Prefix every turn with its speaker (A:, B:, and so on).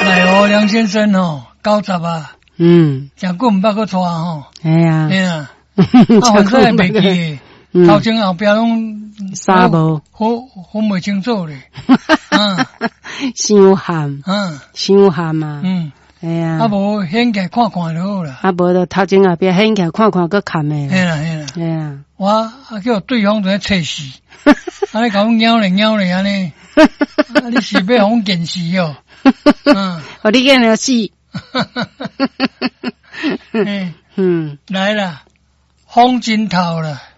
A: 哎呦，梁先生哦，90啊，真久毋捌个带吼，
B: 哎呀，
A: 哎呀，反正也袂记的，头前后壁拢
B: 啥无，
A: 分袂清楚咧，
B: 伤咸，伤咸嘛，哎呀，
A: 啊无掀起来看看就好啦，
B: 啊无就头前后壁掀起来看看搁咸诶，
A: 嘿啦，哎呀，我叫对方在测试，安尼甲阮咬咧安尼，你是要互阮见死哦，
B: 互你见了死，
A: 来啦，风真透啦。